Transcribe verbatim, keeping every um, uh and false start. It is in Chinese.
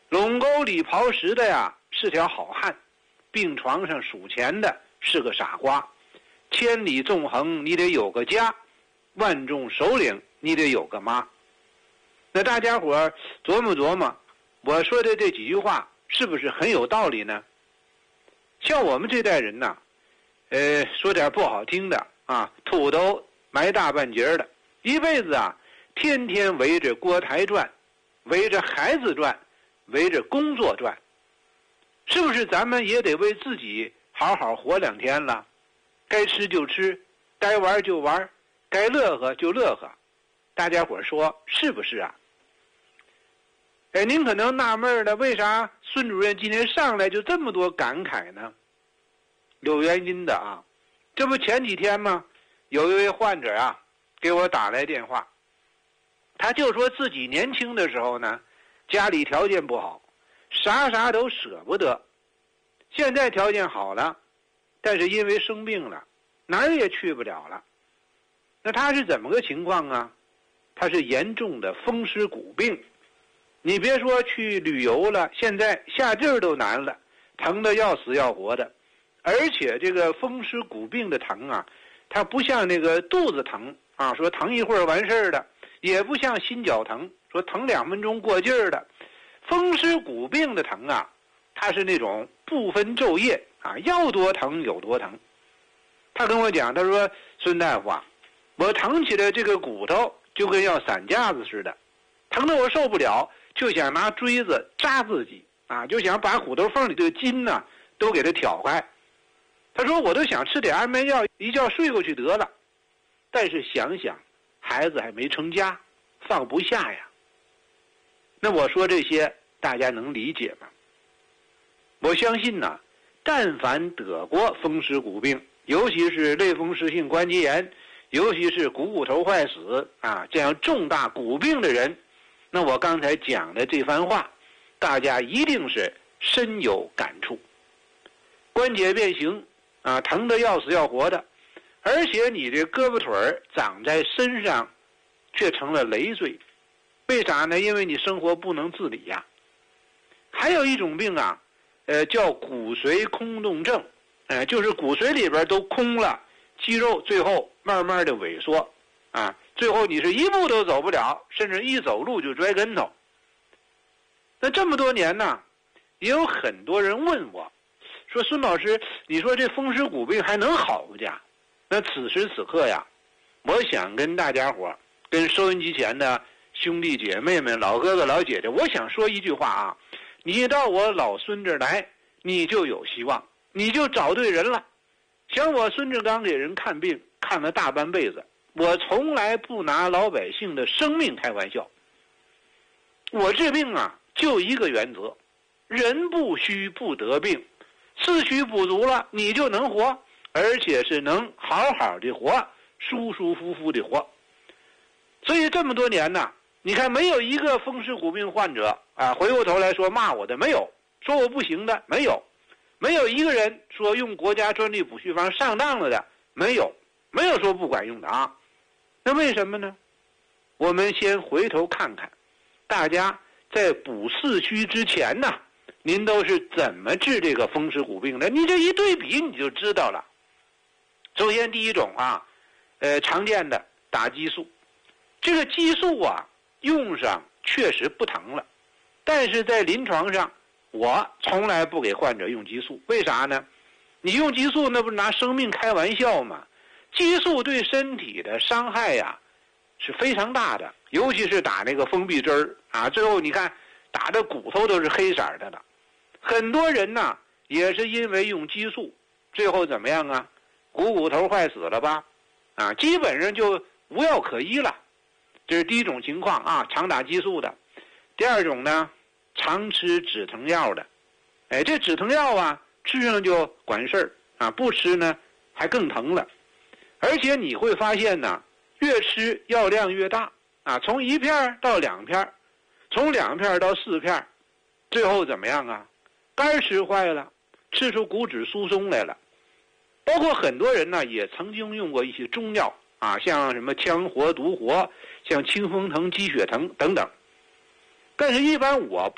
垄沟里刨食的呀是条好汉，病床上数钱的是个傻瓜。千里纵横你得有个家，万众首领你得有个妈。那大家伙琢磨琢磨，我说的这几句话是不是很有道理呢？像我们这代人呢，呃，说点不好听的啊，土豆埋大半截的，一辈子啊，天天围着锅台转，围着孩子转，围着工作转，是不是咱们也得为自己好好活两天了？该吃就吃，该玩就玩，该乐呵就乐呵。大家伙说是不是啊？哎，您可能纳闷了，为啥孙主任今天上来就这么多感慨呢？有原因的啊，这不前几天吗？有一位患者啊给我打来电话，他就说自己年轻的时候呢，家里条件不好，啥啥都舍不得。现在条件好了，但是因为生病了，哪儿也去不了了。那他是怎么个情况啊？他是严重的风湿骨病。你别说去旅游了，现在下地儿都难了，疼得要死要活的。而且这个风湿骨病的疼啊，它不像那个肚子疼啊，说疼一会儿完事儿的，也不像心绞疼，说疼两分钟过劲儿的。风湿骨病的疼啊，它是那种不分昼夜啊，要多疼有多疼。他跟我讲，他说孙大夫啊，我疼起来这个骨头就跟要散架子似的，疼得我受不了，就想拿锥子扎自己啊，就想把骨头缝里的筋呢都给它挑开。他说我都想吃点安眠药，一觉睡过去得了。但是想想孩子还没成家，放不下呀。那我说这些大家能理解吗？我相信呢，但凡得过风湿骨病，尤其是类风湿性关节炎，尤其是股骨头坏死啊这样重大骨病的人，那我刚才讲的这番话，大家一定是深有感触。关节变形啊，疼得要死要活的，而且你这胳膊腿儿长在身上，却成了累赘。为啥呢？因为你生活不能自理呀。还有一种病啊，呃，叫骨髓空洞症，呃，就是骨髓里边都空了，肌肉最后慢慢的萎缩，啊，最后你是一步都走不了，甚至一走路就摔跟头。那这么多年呢，也有很多人问我，说孙老师，你说这风湿骨病还能好不家？那此时此刻呀，我想跟大家伙，跟收音机前的兄弟姐妹们、老哥哥老姐姐，我想说一句话啊，你到我老孙这儿来，你就有希望，你就找对人了。像我孙志刚给人看病看了大半辈子，我从来不拿老百姓的生命开玩笑。我治病啊，就一个原则，人不虚不得病，次虚补足了，你就能活，而且是能好好的活，舒舒服服的活。所以这么多年呢，你看没有一个风湿骨病患者啊回过头来说骂我的，没有，说我不行的，没有，没有一个人说用国家专利补虚方上当了的，没有，没有说不管用的啊。那为什么呢？我们先回头看看，大家在补四虚之前呢，您都是怎么治这个风湿骨病的？你这一对比你就知道了。首先第一种啊，呃，常见的打激素，这个激素啊用上确实不疼了，但是在临床上我从来不给患者用激素。为啥呢？你用激素那不是拿生命开玩笑吗？激素对身体的伤害呀是非常大的，尤其是打那个封闭针儿啊，最后你看打的骨头都是黑色的了。很多人呢也是因为用激素，最后怎么样啊？股骨头坏死了吧？啊，基本上就无药可医了。这是第一种情况啊，常打激素的。第二种呢，常吃止疼药的。哎，这止疼药啊，吃上就管事儿啊，不吃呢还更疼了。而且你会发现呢，越吃药量越大啊，从一片到两片，从两片到四片，最后怎么样啊？肝吃坏了，吃出骨质疏松来了。包括很多人呢，也曾经用过一些中药啊，像什么羌活、独活，像清风藤、鸡血藤等等。但是一般我